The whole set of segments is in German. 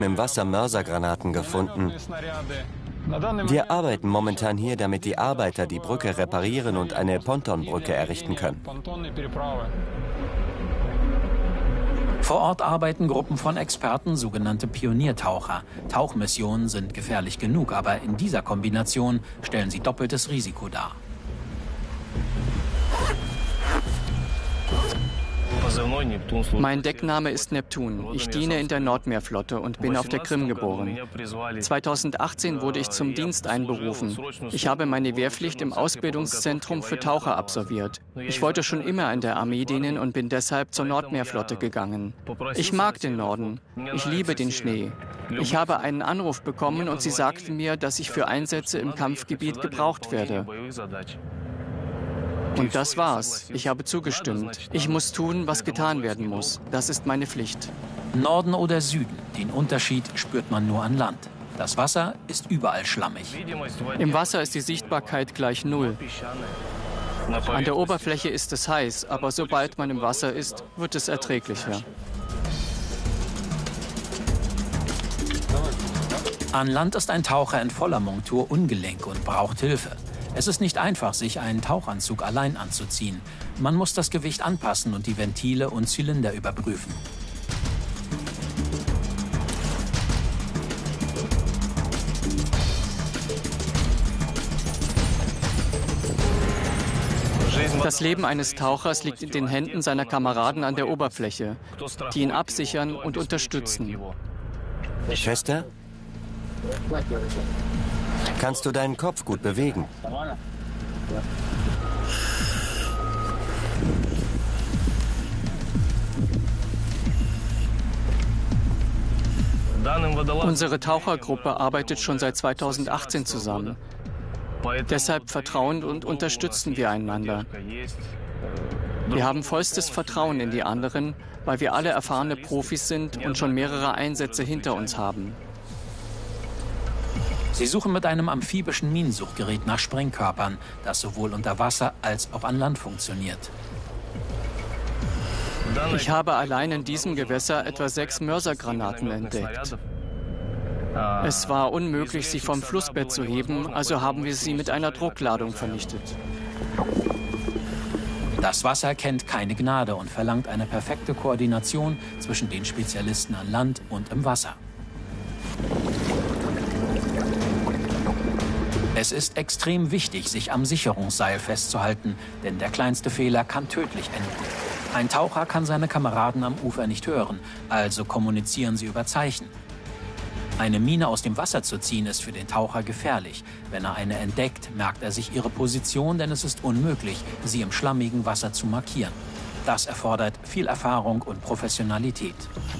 im Wasser Mörsergranaten gefunden. Wir arbeiten momentan hier, damit die Arbeiter die Brücke reparieren und eine Pontonbrücke errichten können. Vor Ort arbeiten Gruppen von Experten, sogenannte Pioniertaucher. Tauchmissionen sind gefährlich genug, aber in dieser Kombination stellen sie doppeltes Risiko dar. Mein Deckname ist Neptun. Ich diene in der Nordmeerflotte und bin auf der Krim geboren. 2018 wurde ich zum Dienst einberufen. Ich habe meine Wehrpflicht im Ausbildungszentrum für Taucher absolviert. Ich wollte schon immer in der Armee dienen und bin deshalb zur Nordmeerflotte gegangen. Ich mag den Norden. Ich liebe den Schnee. Ich habe einen Anruf bekommen und sie sagten mir, dass ich für Einsätze im Kampfgebiet gebraucht werde. Und das war's. Ich habe zugestimmt. Ich muss tun, was getan werden muss. Das ist meine Pflicht. Norden oder Süden, den Unterschied spürt man nur an Land. Das Wasser ist überall schlammig. Im Wasser ist die Sichtbarkeit gleich 0. An der Oberfläche ist es heiß, aber sobald man im Wasser ist, wird es erträglicher. An Land ist ein Taucher in voller Montur ungelenk und braucht Hilfe. Es ist nicht einfach, sich einen Tauchanzug allein anzuziehen. Man muss das Gewicht anpassen und die Ventile und Zylinder überprüfen. Das Leben eines Tauchers liegt in den Händen seiner Kameraden an der Oberfläche, die ihn absichern und unterstützen. Chester? Kannst du deinen Kopf gut bewegen? Unsere Tauchergruppe arbeitet schon seit 2018 zusammen. Deshalb vertrauen und unterstützen wir einander. Wir haben vollstes Vertrauen in die anderen, weil wir alle erfahrene Profis sind und schon mehrere Einsätze hinter uns haben. Sie suchen mit einem amphibischen Minensuchgerät nach Sprengkörpern, das sowohl unter Wasser als auch an Land funktioniert. Ich habe allein in diesem Gewässer etwa 6 Mörsergranaten entdeckt. Es war unmöglich, sie vom Flussbett zu heben, also haben wir sie mit einer Druckladung vernichtet. Das Wasser kennt keine Gnade und verlangt eine perfekte Koordination zwischen den Spezialisten an Land und im Wasser. Es ist extrem wichtig, sich am Sicherungsseil festzuhalten, denn der kleinste Fehler kann tödlich enden. Ein Taucher kann seine Kameraden am Ufer nicht hören, also kommunizieren sie über Zeichen. Eine Mine aus dem Wasser zu ziehen, ist für den Taucher gefährlich. Wenn er eine entdeckt, merkt er sich ihre Position, denn es ist unmöglich, sie im schlammigen Wasser zu markieren. Das erfordert viel Erfahrung und Professionalität.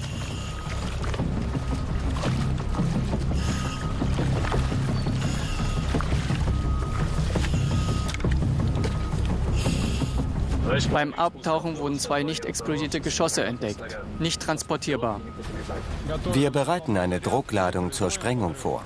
Beim Abtauchen wurden 2 nicht explodierte Geschosse entdeckt, nicht transportierbar. Wir bereiten eine Druckladung zur Sprengung vor.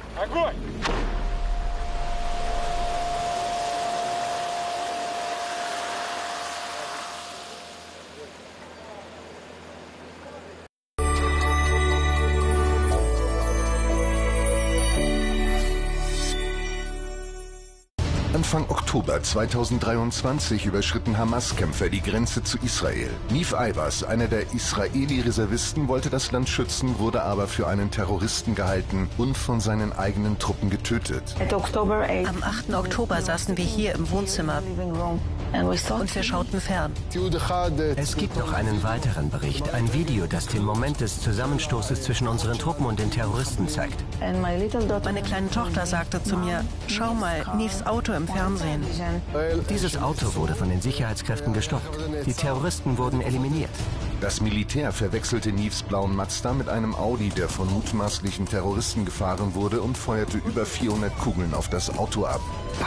Anfang Oktober 2023 überschritten Hamas-Kämpfer die Grenze zu Israel. Niv Ayvaz, einer der Israeli-Reservisten, wollte das Land schützen, wurde aber für einen Terroristen gehalten und von seinen eigenen Truppen getötet. Am 8. Oktober saßen wir hier im Wohnzimmer und wir schauten fern. Es gibt noch einen weiteren Bericht, ein Video, das den Moment des Zusammenstoßes zwischen unseren Truppen und den Terroristen zeigt. Meine kleine Tochter sagte zu mir, schau mal, Nivs Auto im Fernsehen. Dieses Auto wurde von den Sicherheitskräften gestoppt. Die Terroristen wurden eliminiert. Das Militär verwechselte Nivs blauen Mazda mit einem Audi, der von mutmaßlichen Terroristen gefahren wurde, und feuerte über 400 Kugeln auf das Auto ab.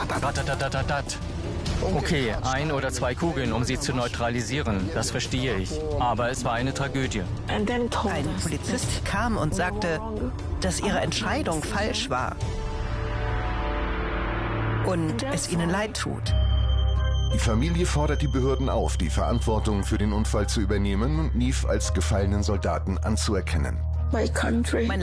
Okay, 1 oder 2 Kugeln, um sie zu neutralisieren, das verstehe ich. Aber es war eine Tragödie. Ein Polizist kam und sagte, dass ihre Entscheidung falsch war und es ihnen leid tut. Die Familie fordert die Behörden auf, die Verantwortung für den Unfall zu übernehmen und Niv als gefallenen Soldaten anzuerkennen. Mein